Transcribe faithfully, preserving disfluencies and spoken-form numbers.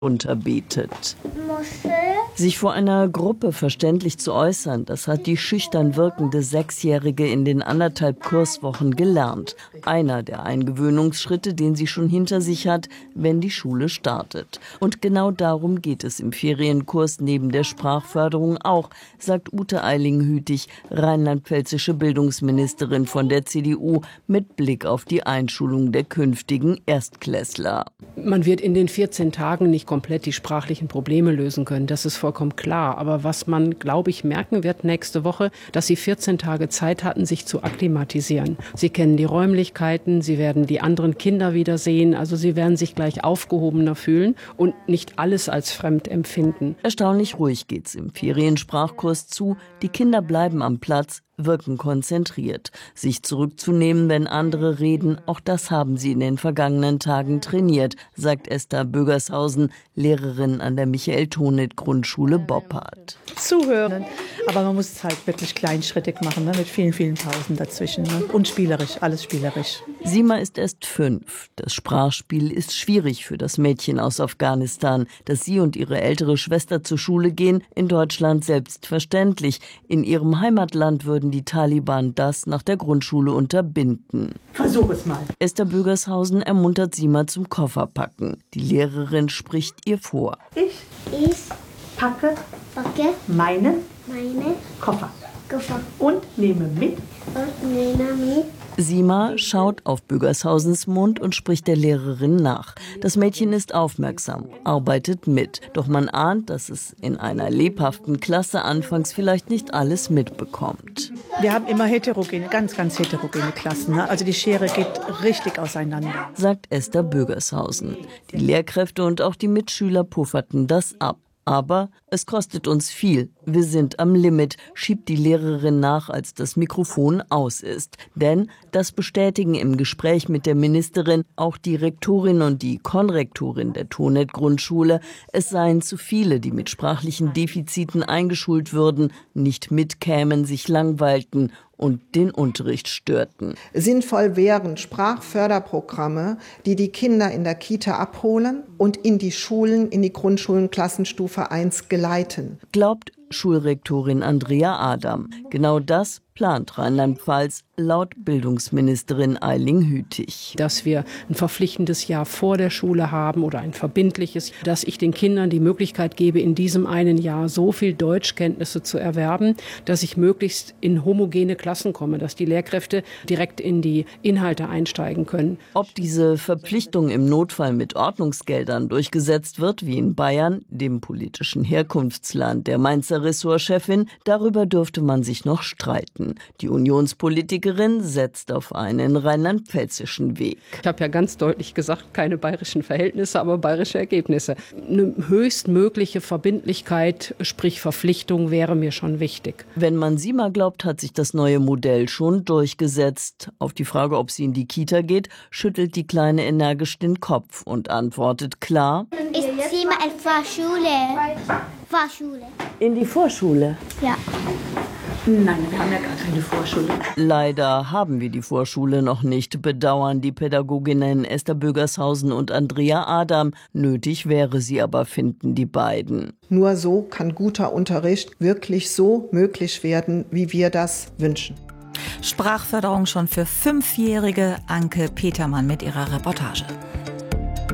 unterbetet. Sich vor einer Gruppe verständlich zu äußern, das hat die schüchtern wirkende Sechsjährige in den anderthalb Kurswochen gelernt. Einer der Eingewöhnungsschritte, den sie schon hinter sich hat, wenn die Schule startet. Und genau darum geht es im Ferienkurs neben der Sprachförderung auch, sagt Ute Eiling-Hütig, rheinland-pfälzische Bildungsministerin von der C D U, mit Blick auf die Einschulung der künftigen Erstklässler. Man wird in den vierzehn Tagen nicht komplett die sprachlichen Probleme lösen können, das ist vollkommen klar. Aber was man, glaube ich, merken wird nächste Woche, dass sie vierzehn Tage Zeit hatten, sich zu akklimatisieren. Sie kennen die Räumlichkeiten, sie werden die anderen Kinder wiedersehen, also sie werden sich gleich aufgehobener fühlen und nicht alles als fremd empfinden. Erstaunlich ruhig geht's im Feriensprachkurs zu. Die Kinder bleiben am Platz, wirken konzentriert. Sich zurückzunehmen, wenn andere reden, auch das haben sie in den vergangenen Tagen trainiert, sagt Esther Bögershausen, Lehrerin an der Michael-Tonit-Grundschule Boppard. Zuhören, aber man muss es halt wirklich kleinschrittig machen, ne? Mit vielen, vielen Pausen dazwischen. Ne? Und spielerisch, alles spielerisch. Sima ist erst fünf. Das Sprachspiel ist schwierig für das Mädchen aus Afghanistan. Dass sie und ihre ältere Schwester zur Schule gehen, in Deutschland selbstverständlich. In ihrem Heimatland würden die Taliban das nach der Grundschule unterbinden. Versuch es mal. Esther Bögershausen ermuntert Sima zum Kofferpacken. Die Lehrerin spricht ihr vor. Ich, Ich packe, packe meine, meine Koffer Koffer und nehme mit. und nehme mit. Sima schaut auf Bögershausens Mund und spricht der Lehrerin nach. Das Mädchen ist aufmerksam, arbeitet mit. Doch man ahnt, dass es in einer lebhaften Klasse anfangs vielleicht nicht alles mitbekommt. Wir haben immer heterogene, ganz, ganz heterogene Klassen. Ne? Also die Schere geht richtig auseinander, sagt Esther Bögershausen. Die Lehrkräfte und auch die Mitschüler pufferten das ab. Aber es kostet uns viel. Wir sind am Limit, schiebt die Lehrerin nach, als das Mikrofon aus ist. Denn das bestätigen im Gespräch mit der Ministerin auch die Rektorin und die Konrektorin der Tonit-Grundschule. Es seien zu viele, die mit sprachlichen Defiziten eingeschult würden, nicht mitkämen, sich langweilten und den Unterricht störten. Sinnvoll wären Sprachförderprogramme, die die Kinder in der Kita abholen und in die Schulen, in die Grundschulen Klassenstufe eins geleiten. Glaubt Schulrektorin Andrea Adam. Genau das plant Rheinland-Pfalz laut Bildungsministerin Eiling-Hütig. Dass wir ein verpflichtendes Jahr vor der Schule haben oder ein verbindliches, dass ich den Kindern die Möglichkeit gebe, in diesem einen Jahr so viel Deutschkenntnisse zu erwerben, dass ich möglichst in homogene Klassen komme, dass die Lehrkräfte direkt in die Inhalte einsteigen können. Ob diese Verpflichtung im Notfall mit Ordnungsgeldern durchgesetzt wird, wie in Bayern, dem politischen Herkunftsland der Mainzer Ressortchefin, darüber dürfte man sich noch streiten. Die Unionspolitikerin setzt auf einen rheinland-pfälzischen Weg. Ich habe ja ganz deutlich gesagt, keine bayerischen Verhältnisse, aber bayerische Ergebnisse. Eine höchstmögliche Verbindlichkeit, sprich Verpflichtung, wäre mir schon wichtig. Wenn man Sima glaubt, hat sich das neue Modell schon durchgesetzt. Auf die Frage, ob sie in die Kita geht, schüttelt die Kleine energisch den Kopf und antwortet klar: Ich ziehe mal in Vorschule. Vorschule. In die Vorschule? Ja. Nein, wir haben ja gar keine Vorschule. Leider haben wir die Vorschule noch nicht, bedauern die Pädagoginnen Esther Bögershausen und Andrea Adam. Nötig wäre sie aber, finden die beiden. Nur so kann guter Unterricht wirklich so möglich werden, wie wir das wünschen. Sprachförderung schon für Fünfjährige, Anke Petermann mit ihrer Reportage.